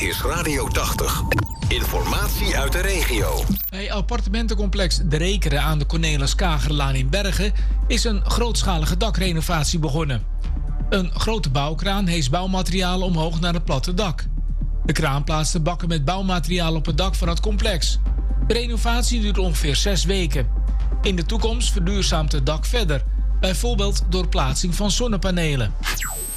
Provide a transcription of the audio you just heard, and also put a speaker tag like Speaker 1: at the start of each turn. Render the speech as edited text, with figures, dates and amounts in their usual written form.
Speaker 1: is Radio 80. Informatie uit de regio.
Speaker 2: Bij appartementencomplex De Rekeren aan de Cornelis Kagerlaan in Bergen is een grootschalige dakrenovatie begonnen. Een grote bouwkraan heest bouwmaterialen omhoog naar het platte dak. De kraan plaatste bakken met bouwmateriaal op het dak van het complex. De renovatie duurt ongeveer 6 weken. In de toekomst verduurzaamt het dak verder, bijvoorbeeld door plaatsing van zonnepanelen.